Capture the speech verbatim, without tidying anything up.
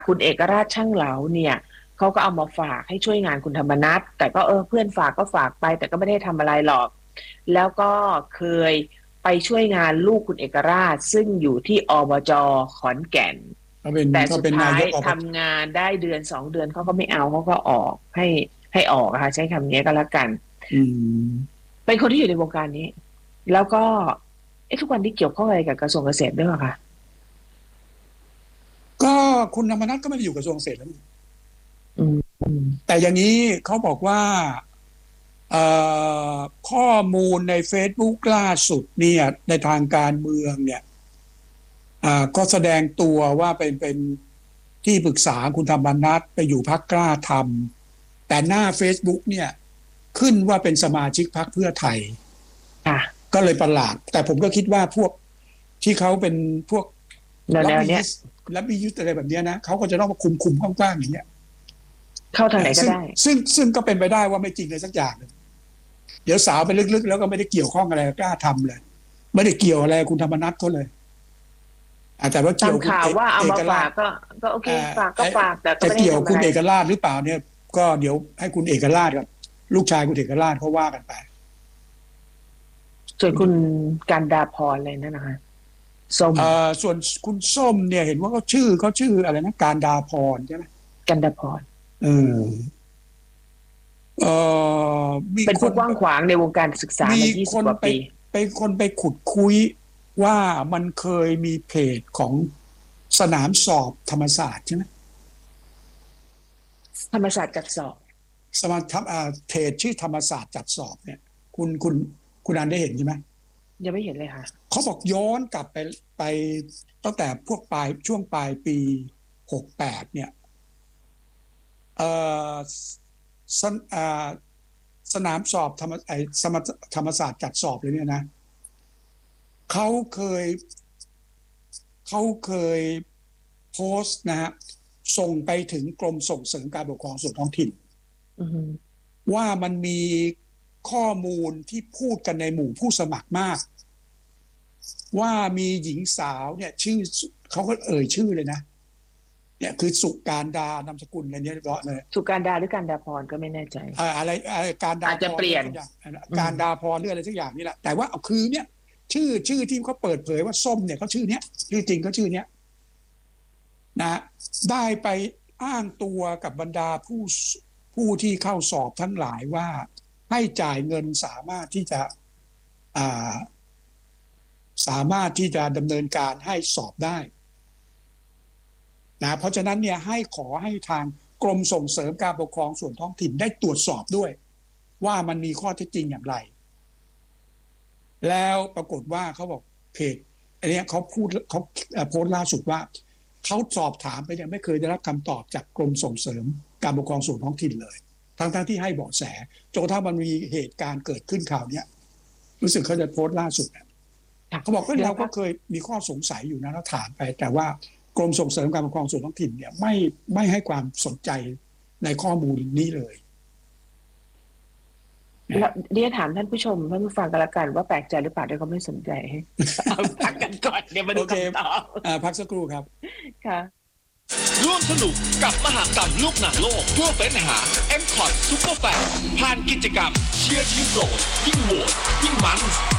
คุณเอกราชช่างเหลาเนี่ยเขาก็เอามาฝากให้ช่วยงานคุณธรรมนัสแต่ก็เออเพื่อนฝากก็ฝากไปแต่ก็ไม่ได้ทำอะไรหรอกแล้วก็เคยไปช่วยงานลูกคุณเอกราชซึ่งอยู่ที่อบจ.ขอนแก่นก็เป็นแต่ก็สุดเป็นนาท้ายยกอบจ. ทำงานได้เดือนสองเดือนเขาก็ไม่เอาเขาก็ออกให้ให้ออกอะค่ะใช้คำนี้ก็แล้วกันอืมเป็นคนที่อยู่ในวงการนี้แล้วก็เอ๊ะทุกวันนี้เกี่ยวข้องอะไรกับกระทรวงเกษตรด้วยเหรอคะก็คุณธรรมนัสก็ไม่ได้อยู่กระทรวงเกษตรแล้วนี่อืมอืมแต่อย่างนี้เขาบอกว่าเอ่อข้อมูลใน Facebook ล่าสุดเนี่ยในทางการเมืองเนี่ยอ่าก็แสดงตัวว่าเป็นเป็นที่ปรึกษาคุณธรรมนัสไปอยู่พรรคกล้าทำแต่หน้า Facebook เนี่ยขึ้นว่าเป็นสมาชิกพรรคเพื่อไทยค่ะก็เลยประหลาดแต่ผมก็คิดว่าพวกที่เขาเป็นพวกแนวรับแนวเนี้ยบิยุสรับบิยุสอะไรแบบเนี้ยนะเขาก็จะต้องมาคุมคุมกว้างๆอย่างเงี้ยเข้าทางไหนก็ซึ่งได้ซึ่งซึ่งก็เป็นไปได้ว่าไม่จริงเลยสักอย่างเลยเดี๋ยวสาวไปลึกๆแล้วก็ไม่ได้เกี่ยวข้องอะไรกล้าทำเลยไม่ได้เกี่ยวอะไรคุณธรรมนัสเขาเลยแต่ว่าตาเกี่ยวคุณมข่าวว่าเอาเอมาฝากกราชก็ก็โอเคฝากก็ฝากแต่ก็จะไม่ได้เกี่ยวทำอะไรคุณเอกราชหรือเปล่าเนี่ยก็เดี๋ยวให้คุณเอกราชกับลูกชายคุณเอกราชเขาว่ากันไปส่วนคุณกันดาพรอะไรนั่นนะคะส้มเอ่อส่วนคุณส้มเนี่ยเห็นว่าเขาชื่อเขาชื่ออะไรนะการดาพรใช่ไหมกันดาพรเออเออมีเป็นคนผู้กว้างขวางในวงการศึกษามีมายี่คนไปสิบกว่าปีไปคนไปขุดคุยว่ามันเคยมีเพจของสนามสอบธรรมศาสตร์ใช่ไหมธรรมศาสตร์จัดสอบสมาทับอ่าเพจชื่อธรรมศาสตร์จัดสอบเนี่ยคุณคุณคุณอันได้เห็นใช่ไหมยังไม่เห็นเลยค่ะเขาบอกย้อนกลับไปไปตั้งแต่พวกปลายช่วงปลายปีหกแปดเนี่ยเอ่อสนอ่าสนามสอบธรรมไอสมธรรมศาสตร์จัดสอบเลยเนี่ยนะเขาเคยเขาเคยโพสต์นะฮะส่งไปถึงกรมส่งเสริมการปกครองส่วนท้องถิ่นอือฮึว่ามันมีข้อมูลที่พูดกันในหมู่ผู้สมัครมากว่ามีหญิงสาวเนี่ยชื่อเขาก็เอ่ยชื่อเลยนะเนี่ยคือสุการดานามสกุลอะไรเนี่ยเรียบร้อยเลยสุการดาหรือการดาพรก็ไม่แน่ใจอ่าอะไรอะไรการดาอาจพรจะเปลี่ยนการดาพรหรืออะไรสักอย่างนี่แหละแต่ว่าเอาคือเนี่ยชื่อชื่อที่เขาเปิดเผยว่าส้มเนี่ยเขาชื่อเนี้ยชื่อจริงเขาชื่อเนี้ยนะได้ไปอ้างตัวกับบรรดาผู้ผู้ที่เข้าสอบทั้งหลายว่าให้จ่ายเงินสามารถที่จะอ่าสามารถที่จะดำเนินการให้สอบได้นะเพราะฉะนั้นเนี่ยให้ขอให้ทางกรมส่งเสริมการปกครองส่วนท้องถิ่นได้ตรวจสอบด้วยว่ามันมีข้อเท็จจริงอย่างไรแล้วปรากฏว่าเขาบอกเพจอันนี้เขาพูดเขาโพสต์ล่าสุดว่าเขาสอบถามไปเนี่ยไม่เคยได้รับคำตอบจากกรมส่งเสริมการปกครองส่วนท้องถิ่นเลยทั้งๆที่ให้เบาะแสจนกระทั่งมันมีเหตุการณ์เกิดขึ้นข่าวเนี้ยรู้สึกเขาจะโพสต์ล่าสุดเขาบอกว่าเราก็เคยมีข้อสงสัยอยู่นะเราถามไปแต่ว่ากรมส่งเสริมการปกครองส่วนท้องถิ่นเนี่ยไม่ไม่ให้ความสนใจในข้อมูลนี้เลยแล้วเรียนถามท่านผู้ชมท่านผู้ฟังกันละกันว่าแปลกใจหรือเปล่าที่เขาไม่สนใจเอาพักกันก่อนเดี๋ยวมาดูคำตอบพักสักครู่ครับค่ะร่วมสนุกกับมหกรรมลูกหนังโลกทั่วเฟ้นหา เอ็ม คอ ที Super Fan ผ่านกิจกรรมเชียร์ทีมโปรดยิ่งโหวตยิ่งมัน